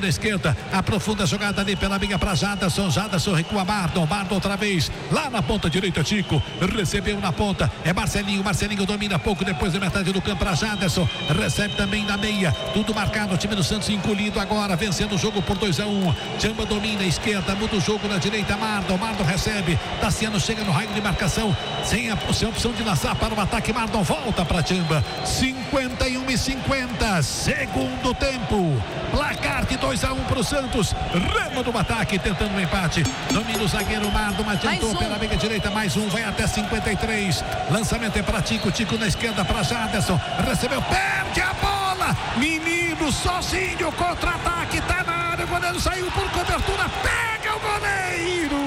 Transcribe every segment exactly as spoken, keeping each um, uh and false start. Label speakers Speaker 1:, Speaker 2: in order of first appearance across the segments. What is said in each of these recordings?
Speaker 1: na esquerda, aprofunda a jogada ali pela minha pra Jaderson, Jaderson recua Mardon, Mardon outra vez, lá na ponta direita, Tico, recebeu na ponta, é Marcelinho, Marcelinho domina pouco depois da metade do campo para Jaderson, recebe também na meia, tudo marcado, o time do Santos encolhido agora, vencendo o jogo por dois a um, Chamba domina a esquerda, muda o jogo na direita, Mardon, Mardon recebe, Tassiano chega no raio de marcação, sem a, sem a opção de lançar para o ataque, Mardon volta para Chamba, cinquenta e um e cinquenta, segundo tempo, placar de dois a um para o Santos, rema do ataque, tentando um empate, domina o zagueiro Mardon, adiantou um. Pela meia direita, mais um, vai até cinquenta e três, lançamento é para Tico, Tico na esquerda para Jaderson, recebeu, perde a bola, menino sozinho, contra-ataque, tá na área, o goleiro saiu por cobertura, pega o goleiro,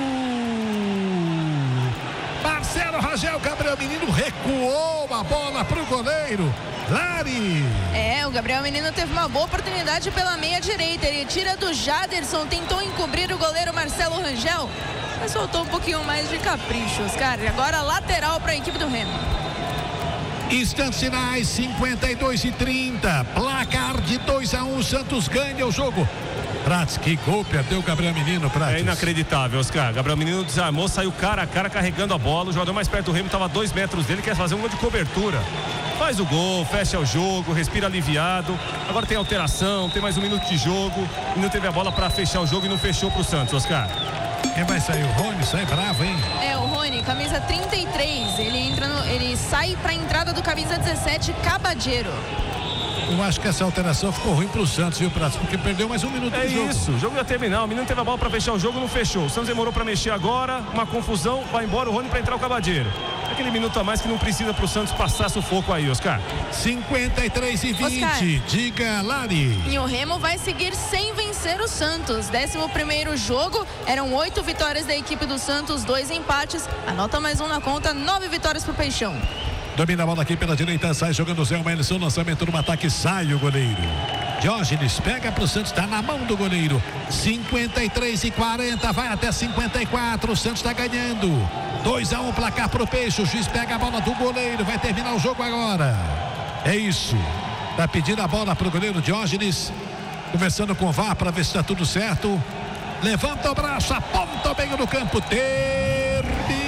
Speaker 1: Marcelo Rangel, Gabriel Menino recuou a bola pro goleiro, Lari.
Speaker 2: É, o Gabriel Menino teve uma boa oportunidade pela meia direita, ele tira do Jaderson, tentou encobrir o goleiro Marcelo Rangel, mas soltou um pouquinho mais de capricho, Oscar. Agora lateral para a equipe do Remo.
Speaker 1: Instantes finais, cinquenta e dois e trinta, placar de dois a um, Santos ganha o jogo. Prates, que gol perdeu o Gabriel Menino, Prates.
Speaker 3: É inacreditável, Oscar. Gabriel Menino desarmou, saiu cara a cara carregando a bola. O jogador mais perto do Remo estava a dois metros dele, quer fazer um gol de cobertura. Faz o gol, fecha o jogo, respira aliviado. Agora tem alteração, tem mais um minuto de jogo. E não teve a bola para fechar o jogo e não fechou para o Santos, Oscar.
Speaker 1: Quem vai sair? O Rony sai bravo, hein?
Speaker 2: É, o Rony, camisa trinta e três. Ele entra no, ele sai para a entrada do camisa dezessete, Cabadeiro.
Speaker 1: Eu acho que essa alteração ficou ruim pro Santos, viu, Pratos? Porque perdeu mais um minuto
Speaker 3: é
Speaker 1: de jogo.
Speaker 3: É isso, o jogo ia terminar, o menino teve a bola para fechar o jogo, não fechou. O Santos demorou para mexer agora, uma confusão, vai embora o Rony para entrar o Cabadeiro. Aquele minuto a mais que não precisa pro Santos passar sufoco aí, Oscar.
Speaker 1: cinquenta e três e vinte, Oscar, diga, Lari.
Speaker 2: E o Remo vai seguir sem vencer o Santos. Décimo primeiro jogo, eram oito vitórias da equipe do Santos, dois empates. Anota mais um na conta, nove vitórias pro Peixão.
Speaker 1: Domina a bola aqui pela direita, sai jogando o Zé Wellison, lançamento no ataque, sai o goleiro. Diógenes pega pro Santos, tá na mão do goleiro. cinquenta e três e quarenta, vai até cinquenta e quatro, o Santos tá ganhando. dois a um, placar pro Peixe, o juiz pega a bola do goleiro, vai terminar o jogo agora. É isso. Tá pedindo a bola pro goleiro Diógenes, conversando com o V A R para ver se tá tudo certo. Levanta o braço, aponta o meio no campo, termina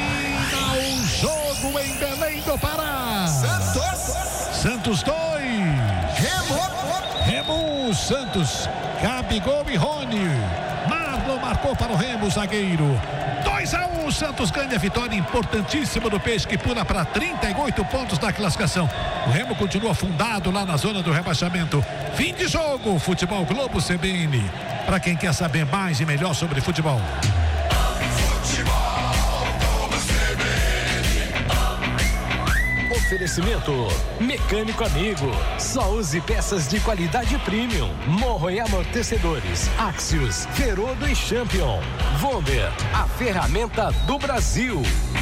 Speaker 1: o jogo em Belém do Pará.
Speaker 4: Santos.
Speaker 1: Santos dois.
Speaker 4: Remo.
Speaker 1: Remo, Santos, Gabigol e Rony. Marlon marcou para o Remo, zagueiro. dois a um, Santos ganha, vitória importantíssima do Peixe, que pula para trinta e oito pontos da classificação. O Remo continua afundado lá na zona do rebaixamento. Fim de jogo, Futebol Globo C B N. Para quem quer saber mais e melhor sobre futebol.
Speaker 5: Oferecimento Mecânico Amigo. Só use peças de qualidade premium. Morro e amortecedores. Axios, Ferodo e Champion. Vonder, a ferramenta do Brasil.